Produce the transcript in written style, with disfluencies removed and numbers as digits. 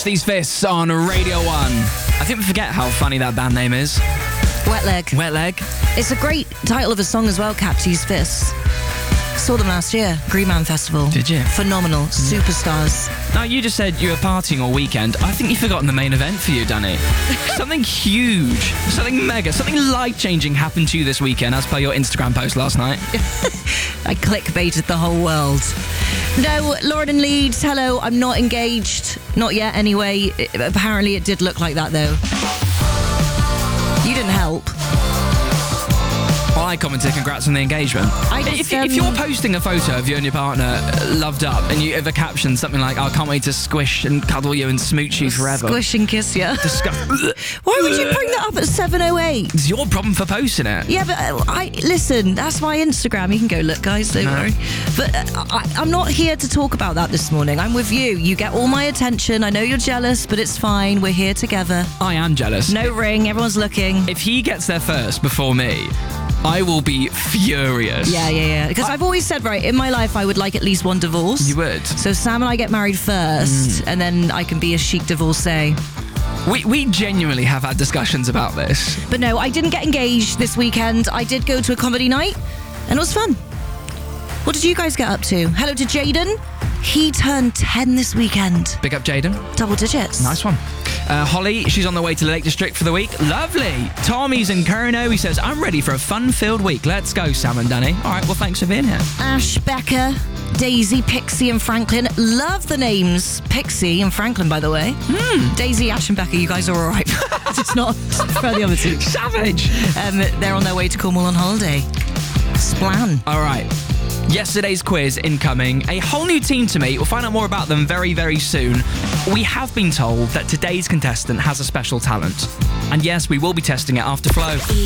These Fists on Radio 1. I think we forget how funny that band name is. Wet Leg. Wet Leg. It's a great title of a song as well, Cap These Fists. Saw them last year, Green Man Festival. Did you? Phenomenal. Superstars. Now, you just said you were partying all weekend. I think you've forgotten the main event for you, Danny. Something huge, something mega, something life-changing happened to you this weekend, as per your Instagram post last night. I clickbaited the whole world. No, Lauren and Leeds, hello, I'm not engaged. Not yet, anyway. Apparently it did look like that, though. You didn't help. Well, I commented congrats on the engagement. If you're posting a photo of you and your partner loved up and you have a caption something like, I can't wait to squish and cuddle you and smooch you forever. Squish and kiss you. Why would you bring that up at 7:08? It's your problem for posting it. Yeah, but listen, that's my Instagram. You can go look, guys, don't worry. But I'm not here to talk about that this morning. I'm with you. You get all my attention. I know you're jealous, but it's fine. We're here together. I am jealous. No ring. Everyone's looking. If he gets there first before me, I will be furious. Yeah. Because I've always said, right, in my life, I would like at least one divorce. You would. So Sam and I get married first, and then I can be a chic divorcee. We genuinely have had discussions about this. But no, I didn't get engaged this weekend. I did go to a comedy night, and it was fun. What did you guys get up to? Hello to Jaden. He turned 10 this weekend. Big up, Jaden. Double digits. Nice one. Holly, she's on the way to the Lake District for the week. Lovely. Tommy's in Curno. He says, I'm ready for a fun-filled week. Let's go, Sam and Danny. All right, well, thanks for being here. Ash, Becca, Daisy, Pixie and Franklin. Love the names Pixie and Franklin, by the way. Daisy, Ash and Becca, you guys are all right. It's not for the other two. Savage. They're on their way to Cornwall on holiday. Splan. All right. Yesterday's quiz incoming. A whole new team to meet. We'll find out more about them very, very soon. We have been told that today's contestant has a special talent. And yes, we will be testing it after Flow.